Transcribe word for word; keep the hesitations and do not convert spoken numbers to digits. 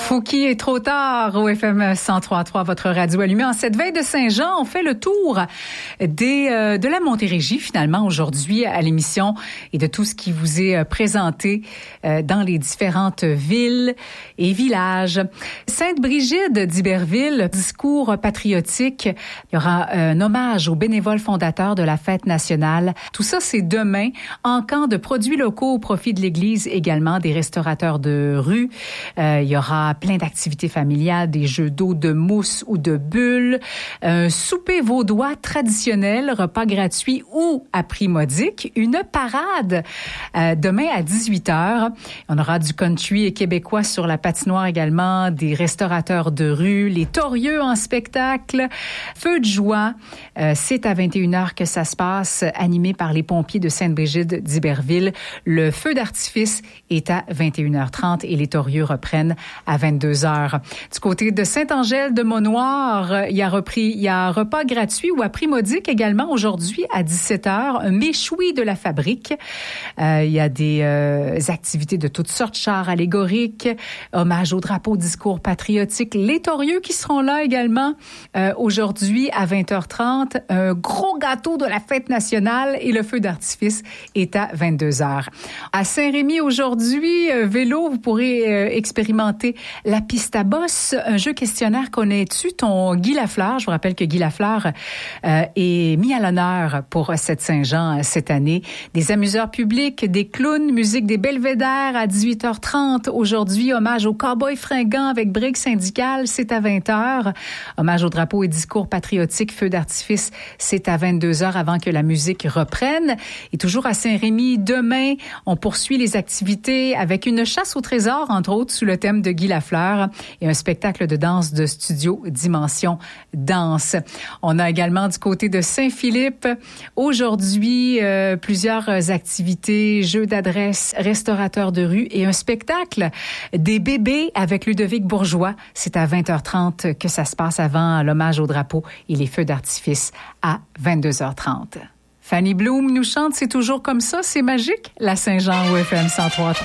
Fouki est trop tard au F M cent trois point trois, votre radio allumée. En cette veille de Saint-Jean, on fait le tour des, euh, de la Montérégie, finalement, aujourd'hui, à l'émission et de tout ce qui vous est présenté euh, dans les différentes villes et villages. Sainte-Brigide d'Iberville, discours patriotique. Il y aura un hommage aux bénévoles fondateurs de la fête nationale. Tout ça, c'est demain, en camp de produits locaux au profit de l'Église, également des restaurateurs de rue. Euh, il y aura plein d'activités familiales, des jeux d'eau, de mousse ou de bulles, un souper vaudois traditionnel, repas gratuit ou à prix modique, une parade euh, demain à dix-huit heures. On aura du country et québécois sur la patinoire également, des restaurateurs de rue, les torieux en spectacle, feu de joie. Euh, c'est à vingt et une heures que ça se passe, animé par les pompiers de Sainte-Brigide d'Iberville. Le feu d'artifice est à vingt et une heures trente et les torieux reprennent à vingt-deux heures. Du côté de Saint-Angèle de Monoir, il y a repris, il y a un repas gratuit ou à prix modique également aujourd'hui à dix-sept heures, un méchoui de la fabrique. Euh, il y a des euh, activités de toutes sortes, chars allégoriques, hommage au drapeau, discours patriotique, les torieux qui seront là également euh, aujourd'hui à vingt heures trente, un gros gâteau de la fête nationale et le feu d'artifice est à vingt-deux heures. À Saint-Rémy aujourd'hui, euh, vélo, vous pourrez euh, expérimenter la piste à bosse, un jeu questionnaire. Connais-tu ton Guy Lafleur? Je vous rappelle que Guy Lafleur euh, est mis à l'honneur pour cette Saint-Jean euh, cette année. Des amuseurs publics, des clowns, musique des belvédères à dix-huit heures trente. Aujourd'hui, hommage aux cowboys fringants avec briques syndicales, c'est à vingt heures. Hommage au drapeau et discours patriotique, feu d'artifice, c'est à vingt-deux heures avant que la musique reprenne. Et toujours à Saint-Rémy, demain, on poursuit les activités avec une chasse au trésor, entre autres, sous le thème de Guy Lafleur et un spectacle de danse de studio Dimension Danse. On a également du côté de Saint-Philippe, aujourd'hui, euh, plusieurs activités, jeux d'adresse, restaurateurs de rue et un spectacle des bébés avec Ludovic Bourgeois. C'est à vingt heures trente que ça se passe avant l'hommage au drapeau et les feux d'artifice à vingt-deux heures trente. Fanny Bloom nous chante « C'est toujours comme ça, c'est magique », la Saint-Jean au F M cent trois point trois.